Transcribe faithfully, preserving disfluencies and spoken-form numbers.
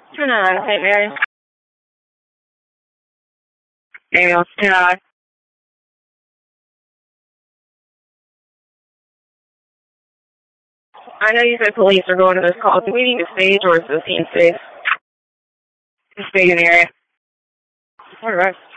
Turn on, Saint Mary. Daniel, turn on. I know you said police are going to this call. Do we need to stage or is the scene safe? Just stay in the area. All right.